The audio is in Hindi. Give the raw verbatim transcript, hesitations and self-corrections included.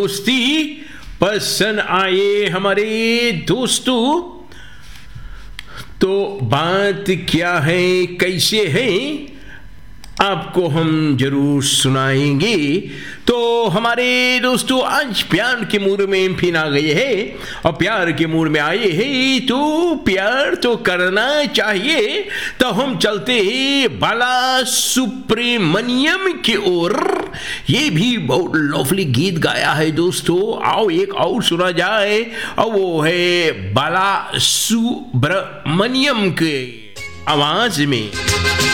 दोस्ती पसंद आए हमारे दोस्तों। तो बात क्या है, कैसे है, आपको हम जरूर सुनाएंगे। तो हमारे दोस्तों आज प्यार के मूड में फिर आ गए हैं और प्यार के मूड में आए हैं तो प्यार तो करना चाहिए। तो हम चलते हैं बाला सुब्रमण्यम की ओर। ये भी बहुत लवली गीत गाया है दोस्तों, आओ एक और सुना जाए और वो है बाला सुब्रमण्यम के आवाज में।